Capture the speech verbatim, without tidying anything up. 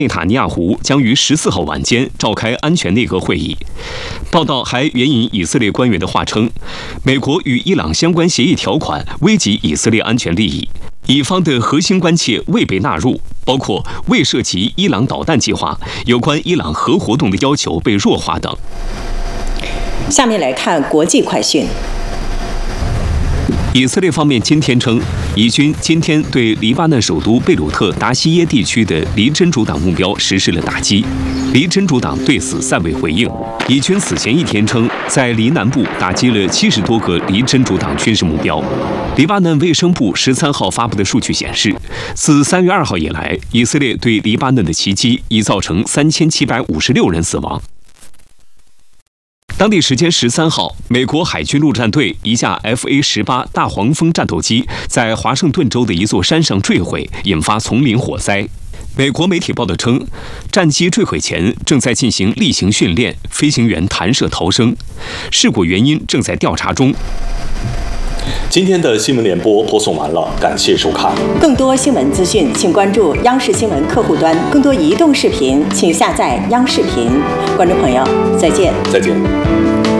内塔尼亚胡将于十四号晚间召开安全内阁会议。报道还援引以色列官员的话称，美国与伊朗相关协议条款危及以色列安全利益，以方的核心关切未被纳入，包括未涉及伊朗导弹计划、有关伊朗核活动的要求被弱化等。 下面来看国际快讯。 以色列方面今天称，以军今天对黎巴嫩首都贝鲁特达西耶地区的黎真主党目标实施了打击，黎真主党对此暂未回应。以军此前一天称，在黎南部打击了七十多个黎真主党军事目标。黎巴嫩卫生部十三号发布的数据显示，自三月二号以来，以色列对黎巴嫩的袭击已造成三千七百五十六人死亡。当地时间十三号，美国海军陆战队一架 F A 十八大黄蜂战斗机在华盛顿州的一座山上坠毁，引发丛林火灾。美国媒体报道称，战机坠毁前正在进行例行训练，飞行员弹射逃生，事故原因正在调查中。 今天的新闻联播播送完了，感谢收看。 更多新闻资讯，请关注央视新闻客户端；更多移动视频，请下载央视频。观众朋友，再见。 再见。